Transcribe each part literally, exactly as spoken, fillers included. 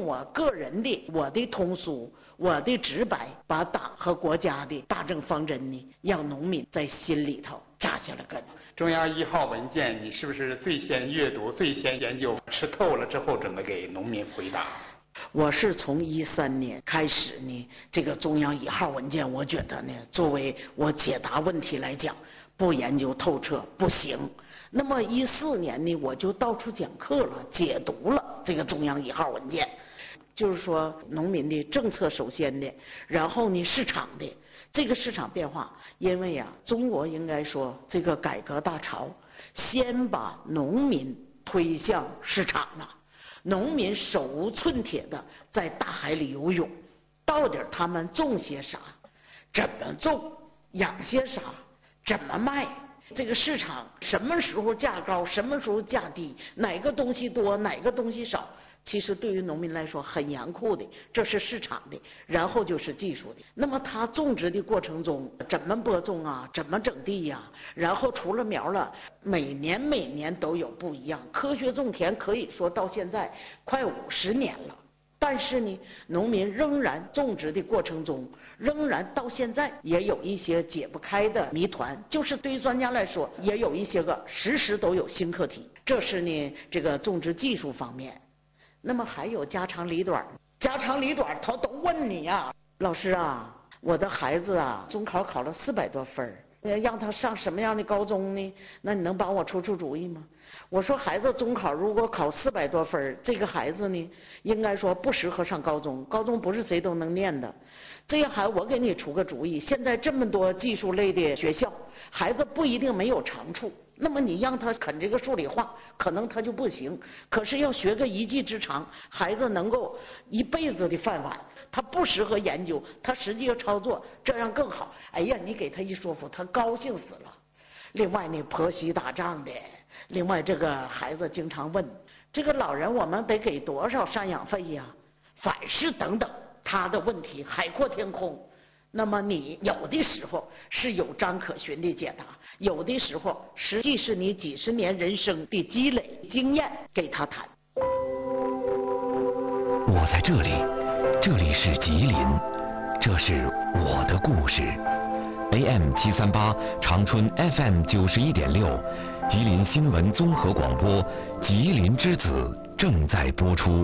我个人的我的通俗，我的直白，把党和国家的大政方针呢，让农民在心里头扎下了根。 中央一号文件，你是不是最先阅读、最先研究，吃透了之后，准备给农民回答？ 我是从一三年开始呢，这个中央一号文件，我觉得呢，作为我解答问题来讲，不研究透彻不行。那么一四年呢，我就到处讲课了，解读了这个中央一号文件，就是说农民的政策首先的，然后呢市场的这个市场变化，因为呀、啊，中国应该说这个改革大潮，先把农民推向市场了。农民手无寸铁的在大海里游泳，到底他们种些啥，怎么种，养些啥，怎么卖，这个市场什么时候价高，什么时候价低，哪个东西多，哪个东西少，其实对于农民来说很严酷的，这是市场的，然后就是技术的。那么他种植的过程中怎么播种啊，怎么整地呀、啊，然后除了苗了，每年每年都有不一样。科学种田可以说到现在快五十年了，但是呢，农民仍然种植的过程中，仍然到现在也有一些解不开的谜团，就是对于专家来说，也有一些个时时都有新课题。这是呢这个种植技术方面。那么还有家长里短，家长里短他都问你呀、啊，老师啊，我的孩子啊，中考考了四百多分，让他上什么样的高中呢？那你能帮我出出主意吗？我说孩子中考如果考四百多分，这个孩子呢，应该说不适合上高中，高中不是谁都能念的。这样孩子我给你出个主意，现在这么多技术类的学校，孩子不一定没有长处。那么你让他啃这个数理化，可能他就不行。可是要学个一技之长，孩子能够一辈子的饭碗。他不适合研究，他实际上操作，这样更好。哎呀，你给他一说服，他高兴死了。另外呢，婆媳打仗的，另外这个孩子经常问，这个老人我们得给多少赡养费呀？凡是等等，他的问题海阔天空。那么你有的时候是有章可循的解答，有的时候实际是你几十年人生的积累经验给他谈。 我在这里，这里是吉林，这是我的故事。A M 七三八，长春 F M 九十一点六，吉林新闻综合广播，吉林之子正在播出。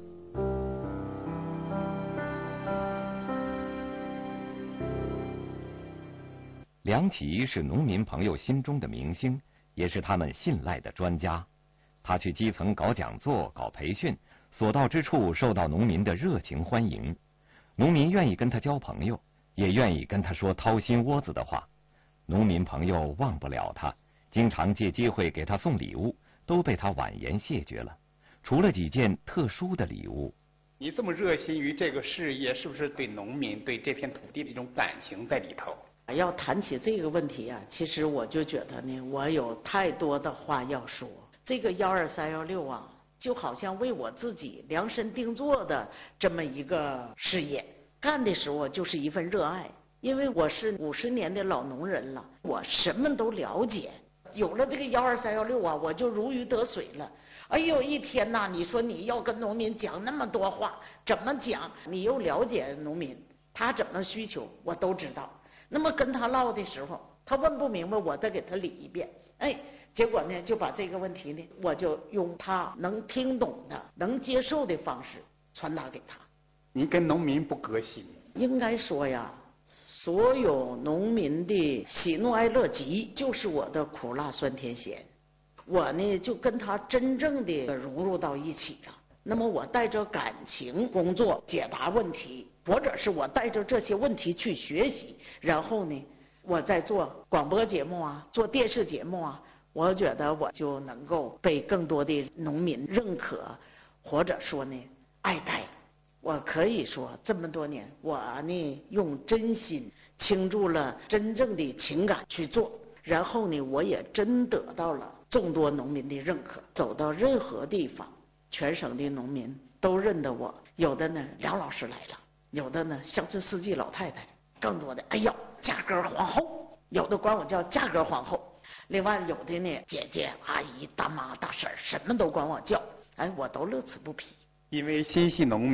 梁琦是农民朋友心中的明星，也是他们信赖的专家。他去基层搞讲座、搞培训，所到之处受到农民的热情欢迎。农民愿意跟他交朋友，也愿意跟他说掏心窝子的话。农民朋友忘不了他，经常借机会给他送礼物，都被他婉言谢绝了，除了几件特殊的礼物。 你这么热心于这个事业，是不是对农民、对这片土地的一种感情在里头？ 要谈起这个问题啊，其实我就觉得呢，我有太多的话要说。这个幺二三幺六啊，就好像为我自己量身定做的这么一个事业，干的时候就是一份热爱。因为我是五十年的老农人了，我什么都了解。有了这个幺二三幺六啊，我就如鱼得水了。哎呦，一天呐，你说你要跟农民讲那么多话，怎么讲？你又了解农民，他怎么需求，我都知道。那么跟他唠的时候，他问不明白，我再给他理一遍。哎，结果呢，就把这个问题呢，我就用他能听懂的、能接受的方式传达给他。 你跟农民不革新？ 应该说呀，所有农民的喜怒哀乐集，就是我的苦辣酸甜咸。我呢，就跟他真正的融入到一起了。那么我带着感情工作，解答问题，或者是我带着这些问题去学习，然后呢，我在做广播节目啊，做电视节目啊，我觉得我就能够被更多的农民认可，或者说呢爱戴。我可以说这么多年，我呢用真心倾注了真正的情感去做，然后呢，我也真得到了众多农民的认可。走到任何地方，全省的农民都认得我，有的呢梁老师来了，有的呢乡村四季老太太，更多的哎呦价格皇后，有的管我叫价格皇后。另外有的呢姐姐、阿姨、大妈、大婶，什么都管我叫，哎，我都乐此不疲。 因为心系农民。